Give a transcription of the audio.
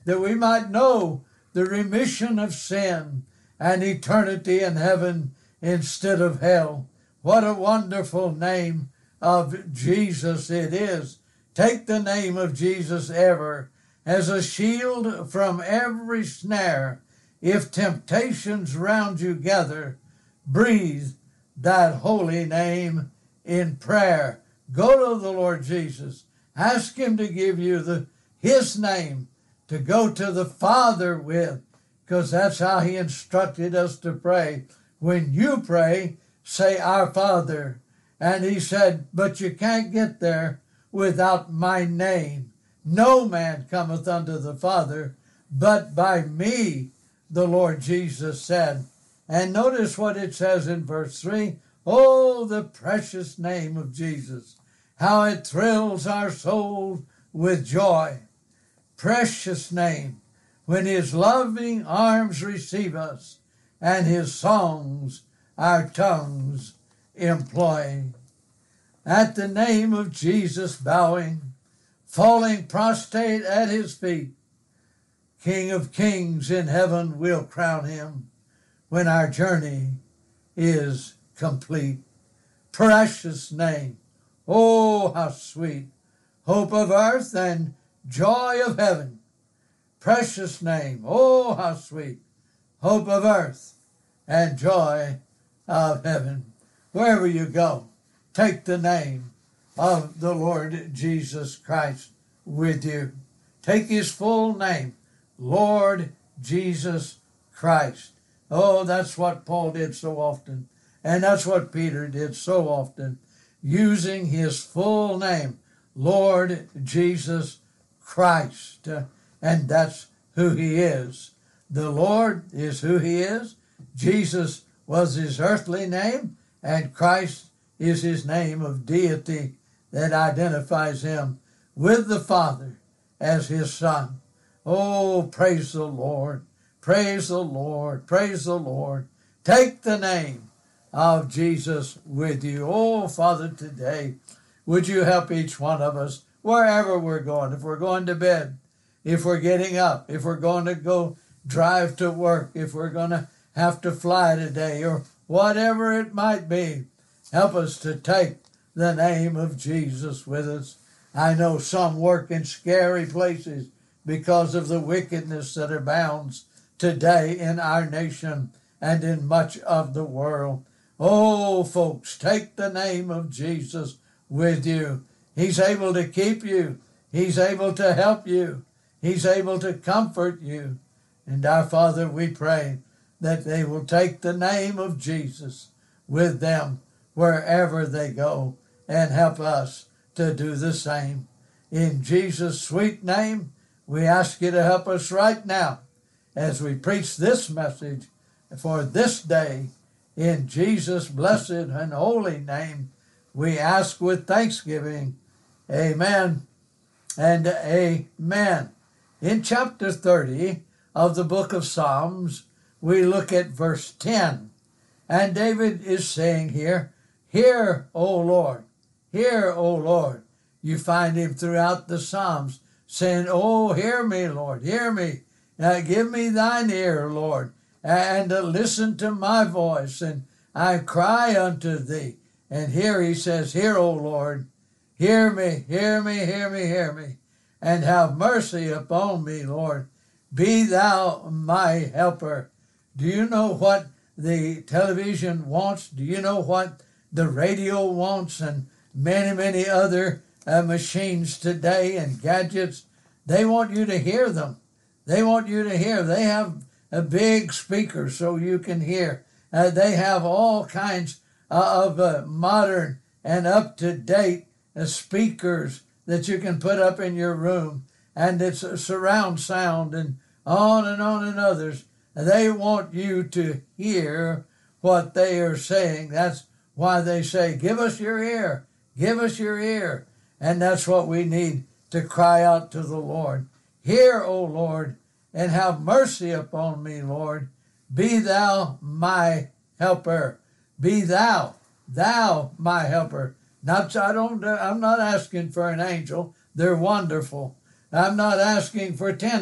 that we might know the remission of sin and eternity in heaven instead of hell. What a wonderful name of Jesus it is. Take the name of Jesus ever as a shield from every snare. If temptations round you gather, breathe that holy name in prayer. Go to the Lord Jesus. Ask him to give you his name to go to the Father with, because that's how he instructed us to pray. When you pray, say, Our Father. And he said, but you can't get there without my name. No man cometh unto the Father but by me, the Lord Jesus said. And notice what it says in verse 3. Oh, the precious name of Jesus, how it thrills our souls with joy. Precious name, when his loving arms receive us, and his songs our tongues employ. At the name of Jesus bowing, falling prostrate at his feet, King of kings in heaven will crown him when our journey is complete. Precious name, oh, how sweet, hope of earth and joy of heaven. Precious name, oh, how sweet, hope of earth and joy of heaven. Wherever you go, take the name of the Lord Jesus Christ with you. Take his full name, Lord Jesus Christ. Oh, that's what Paul did so often. And that's what Peter did so often, using his full name, Lord Jesus Christ. And that's who he is. The Lord is who he is. Jesus was his earthly name, and Christ is his name of deity that identifies him with the Father as his Son. Oh, praise the Lord. Praise the Lord. Praise the Lord. Take the name of Jesus with you. Oh, Father, today, would you help each one of us wherever we're going, if we're going to bed, if we're getting up, if we're going to go drive to work, if we're going to have to fly today, or whatever it might be. Help us to take the name of Jesus with us. I know some work in scary places because of the wickedness that abounds today in our nation and in much of the world. Oh, folks, take the name of Jesus with you. He's able to keep you. He's able to help you. He's able to comfort you. And our Father, we pray that they will take the name of Jesus with them wherever they go and help us to do the same. In Jesus' sweet name, we ask you to help us right now as we preach this message for this day. In Jesus' blessed and holy name, we ask with thanksgiving. Amen and amen. In chapter 30 of the book of Psalms, we look at verse 10. And David is saying here, Hear, O Lord, hear, O Lord. You find him throughout the Psalms saying, Oh, hear me, Lord, hear me. Give me thine ear, Lord, and listen to my voice, and I cry unto thee. And here he says, Hear, O Lord, hear me, hear me, hear me, hear me, and have mercy upon me, Lord. Be thou my helper. Do you know what the television wants? Do you know what the radio wants? And many, many other machines today and gadgets, they want you to hear them. They want you to hear. They have a big speaker so you can hear. They have all kinds of modern and up-to-date speakers that you can put up in your room. And it's a surround sound and on and others. They want you to hear what they are saying. That's why they say, give us your ear, give us your ear. And that's what we need to cry out to the Lord. Hear, O Lord, and have mercy upon me, Lord. Be thou my helper. Be thou my helper. I'm not asking for an angel. They're wonderful. I'm not asking for 10